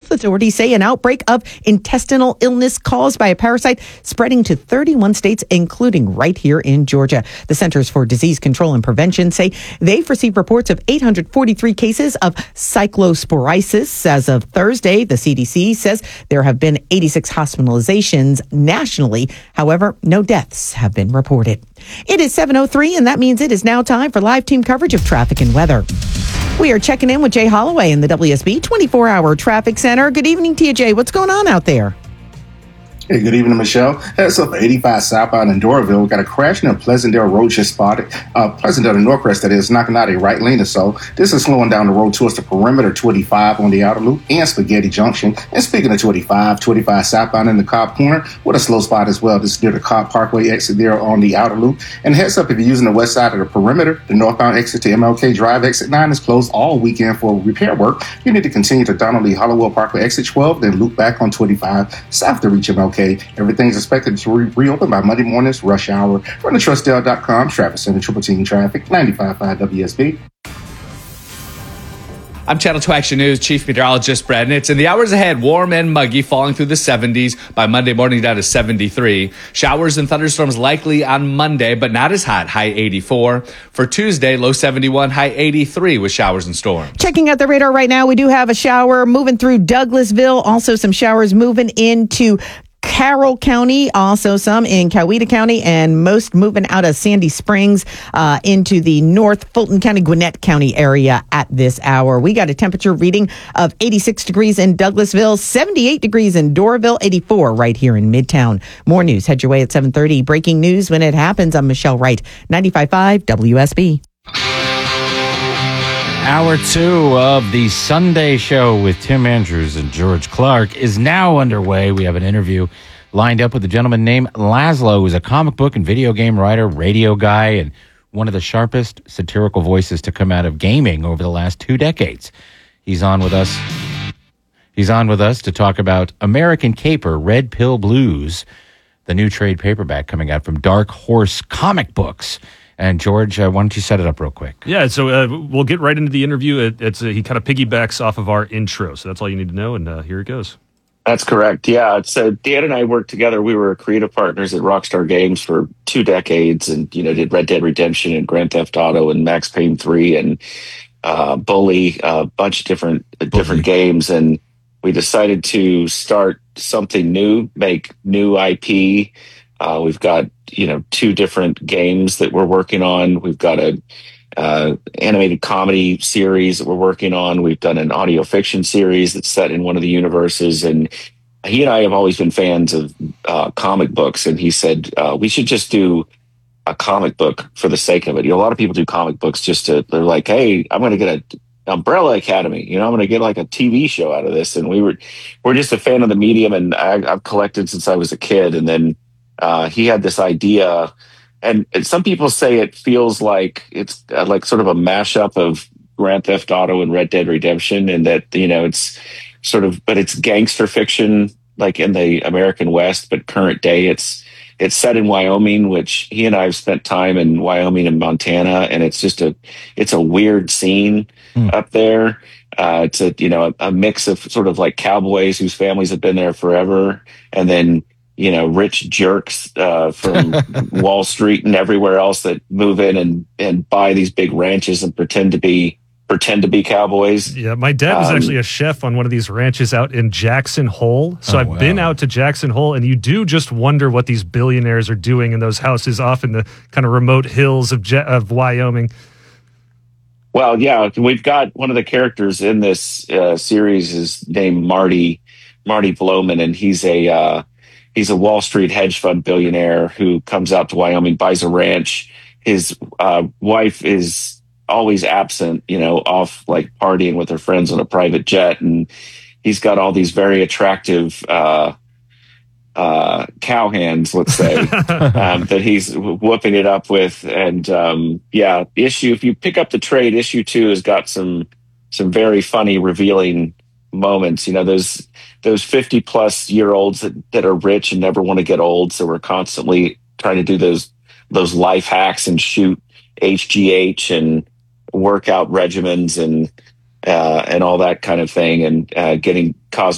Health authorities say an outbreak of intestinal illness caused by a parasite spreading to 31 states, including right here in Georgia. The Centers for Disease Control and Prevention say they've received reports of 843 cases of cyclosporiasis. As of Thursday, the CDC says there have been 86 hospitalizations nationally. However, no deaths have been reported. It is 7:03, and that means it is now time for live team coverage of traffic and weather. We are checking in with Jay Holloway in the WSB 24-hour traffic center. Good evening to you, Jay. What's going on out there? Hey, good evening, Michelle. Heads up 85 southbound in Doraville. Got a crash near Pleasantdale Road just spotted. Pleasantdale to Northcrest, that is, knocking out a right lane or so. This is slowing down the road towards the perimeter 285 on the outer loop and Spaghetti Junction. And speaking of 285 southbound in the Cobb Corner with a slow spot as well. This is near the Cobb Parkway exit there on the outer loop. And heads up, if you're using the west side of the perimeter, the northbound exit to MLK Drive exit 9 is closed all weekend for repair work. You need to continue to Donald Lee Hollowell Parkway exit 12, then loop back on 25 south to reach MLK. Everything's expected to reopen by Monday morning's rush hour. From the TrustDale.com Traffic Center, Triple Team Traffic, 95.5 WSB. I'm Channel 2 Action News Chief Meteorologist Brad Nitz. In the hours ahead, warm and muggy, falling through the 70s. By Monday morning, down to 73. Showers and thunderstorms likely on Monday, but not as hot, high 84. For Tuesday, low 71, high 83 with showers and storms. Checking out the radar right now, we do have a shower moving through Douglasville. Also some showers moving into Carroll County, also some in Coweta County, and most moving out of Sandy Springs into the North Fulton County, Gwinnett County area at this hour. We got a temperature reading of 86 degrees in Douglasville, 78 degrees in Doraville, 84 right here in Midtown. More news, head your way at 7:30. Breaking news when it happens. I'm Michelle Wright, 95.5 WSB. Hour 2 of the Sunday Show with Tim Andrews and George Clark is now underway. We have an interview lined up with a gentleman named Laszlo, who's a comic book and video game writer, radio guy, and one of the sharpest satirical voices to come out of gaming over the last 2 decades. He's on with us to talk about American Caper, Red Pill Blues, the new trade paperback coming out from Dark Horse Comic Books. And George, why don't you set it up real quick? Yeah, so we'll get right into the interview. He kind of piggybacks off of our intro, so that's all you need to know, and here it goes. That's correct. Yeah, so Dan and I worked together. We were creative partners at Rockstar Games for 2 decades, and did Red Dead Redemption and Grand Theft Auto and Max Payne 3 and Bully, a bunch of different games. And we decided to start something new, make new IP. We've got 2 different games that we're working on. We've got a animated comedy series that we're working on. We've done an audio fiction series that's set in one of the universes. And he and I have always been fans of comic books. And he said we should just do a comic book for the sake of it. A lot of people do comic books they're like, hey, I'm going to get an Umbrella Academy. I'm going to get like a TV show out of this. And we're just a fan of the medium, and I've collected since I was a kid. And then he had this idea, and some people say it feels like it's like sort of a mashup of Grand Theft Auto and Red Dead Redemption, and that it's sort of, but it's gangster fiction, like in the American West, but current day. It's set in Wyoming, which he and I have spent time in Wyoming and Montana, and it's a weird scene up there. It's a mix of sort of like cowboys whose families have been there forever, and then rich jerks from Wall Street and everywhere else that move in and buy these big ranches and pretend to be cowboys. Yeah, my dad was actually a chef on one of these ranches out in Jackson Hole. So I've been out to Jackson Hole, and you do just wonder what these billionaires are doing in those houses off in the kind of remote hills of Wyoming. Well, yeah, we've got one of the characters in this series is named Marty Bloman, and he's a Wall Street hedge fund billionaire who comes out to Wyoming, buys a ranch. His wife is always absent, off like partying with her friends on a private jet. And he's got all these very attractive cowhands, let's say, that he's whooping it up with. And if you pick up the trade, issue 2 has got some very funny, revealing moments. Those 50 plus year olds that are rich and never want to get old. So we're constantly trying to do those life hacks and shoot HGH and workout regimens and all that kind of thing, and getting cosmetic